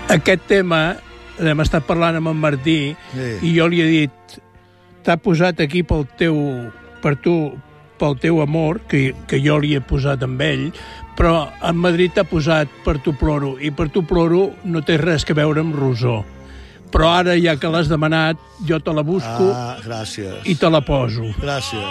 Aquest tema hem estat parlant amb en Martí i jo li he dit, t'ha posat aquí pel teu amor, que jo li he posat amb ell, però en Madrid t'ha posat Per tu ploro, i Per tu ploro no té res que veure amb Rosó. Però ara, ja que l'has demanat, jo te la busco gràcies. I te la poso. Gràcies.